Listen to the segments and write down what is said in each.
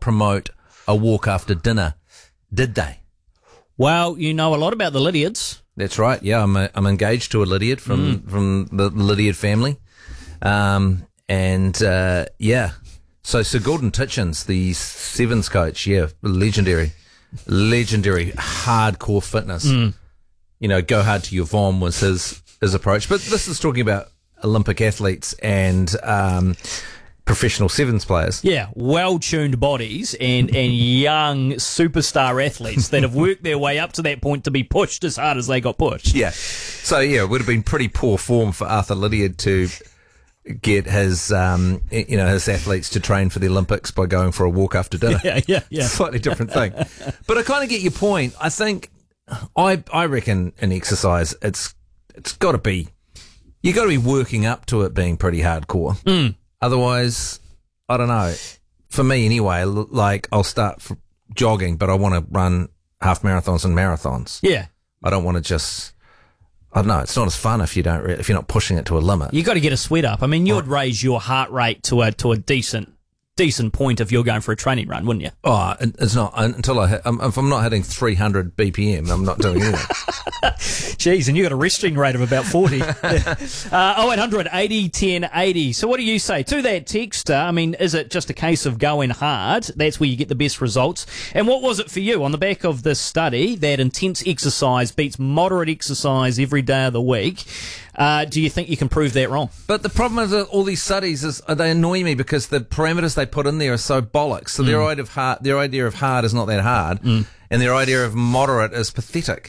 promote a walk after dinner, did they? Well, you know a lot about the Lydiards. That's right. Yeah, I'm engaged to a Lydiard from the Lydiard family, So Sir Gordon Titchens, the Sevens coach, legendary hardcore fitness. You know, go hard to your vom was his approach. But this is talking about Olympic athletes and professional sevens players. Yeah, well-tuned bodies and young superstar athletes that have worked their way up to that point to be pushed as hard as they got pushed. Yeah. So, it would have been pretty poor form for Arthur Lydiard to get his athletes to train for the Olympics by going for a walk after dinner. Yeah. Slightly different thing. But I kind of get your point. I think, I reckon in exercise, it's got to be, you got to be working up to it being pretty hardcore. Otherwise, I don't know. For me anyway, like I'll start jogging, but I want to run half marathons and marathons. Yeah. I don't want to just, I don't know. It's not as fun if you're not pushing it to a limit. You got to get a sweat up. I mean, you would raise your heart rate to a decent point if you're going for a training run, wouldn't you? Oh, it's not until if I'm not hitting 300 BPM, I'm not doing anything. Jeez, and you got a resting rate of about 40. 0800 80 10 80. So what do you say to that texter? I mean, is it just a case of going hard? That's where you get the best results. And what was it for you on the back of this study that intense exercise beats moderate exercise every day of the week? Do you think you can prove that wrong? But the problem with all these studies is they annoy me because the parameters they put in there are so bollocks. So their idea of hard is not that hard, and their idea of moderate is pathetic.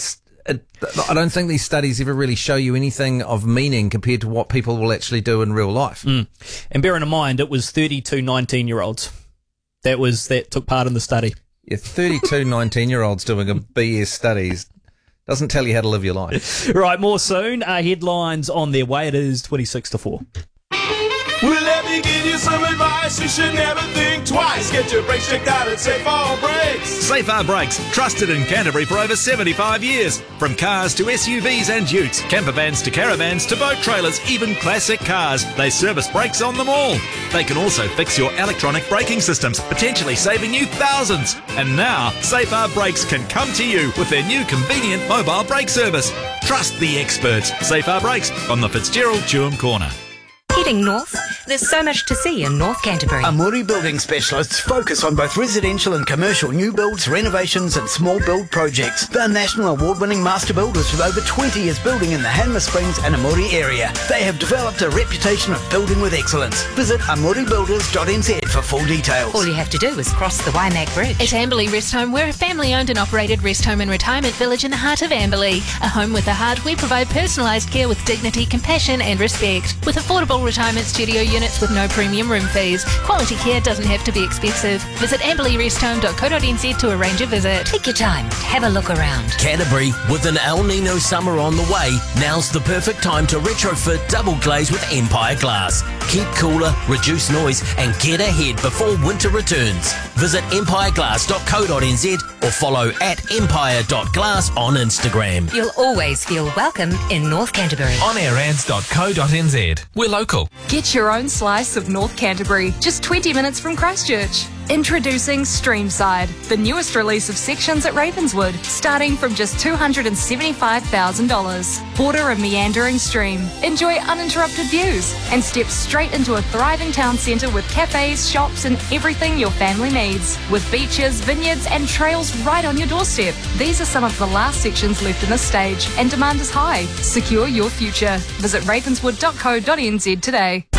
I don't think these studies ever really show you anything of meaning compared to what people will actually do in real life. And bearing in mind, it was 32 19-year-olds that took part in the study. Yeah, 32 19-year-olds doing a BS studies. Doesn't tell you how to live your life. Right, more soon. Headlines on their way. It is 26 to 4. Well, let me give you some advice. You should never think twice. Get your brakes checked out at Safe R Brakes. Safe R Brakes, trusted in Canterbury for over 75 years. From cars to SUVs and utes, camper vans to caravans to boat trailers, even classic cars, they service brakes on them all. They can also fix your electronic braking systems, potentially saving you thousands. And now, Safe R Brakes can come to you with their new convenient mobile brake service. Trust the experts. Safe R Brakes on the Fitzgerald Chewham Corner. Heading north, there's so much to see in North Canterbury. Amuri Building Specialists focus on both residential and commercial new builds, renovations and small build projects. They're national award-winning master builders with over 20 years building in the Hanmer Springs and Amuri area. They have developed a reputation of building with excellence. Visit amuribuilders.nz for full details. All you have to do is cross the Waimak Bridge. At Amberley Rest Home, we're a family-owned and operated rest home and retirement village in the heart of Amberley. A home with a heart, we provide personalised care with dignity, compassion and respect. With affordable retirement studio units with no premium room fees. Quality care doesn't have to be expensive. Visit amberleyrest.home.co.nz to arrange a visit. Take your time, have a look around. Canterbury, with an El Nino summer on the way, now's the perfect time to retrofit double glaze with Empire Glass. Keep cooler, reduce noise and get ahead before winter returns. Visit empireglass.co.nz or follow at empire.glass on Instagram. You'll always feel welcome in North Canterbury. onairands.co.nz. We're local. Get your own slice of North Canterbury, just 20 minutes from Christchurch. Introducing Streamside, the newest release of sections at Ravenswood, starting from just $275,000. Border a meandering stream, enjoy uninterrupted views, and step straight into a thriving town centre with cafes, shops, and everything your family needs. With beaches, vineyards, and trails right on your doorstep. These are some of the last sections left in this stage, and demand is high. Secure your future. Visit ravenswood.co.nz today.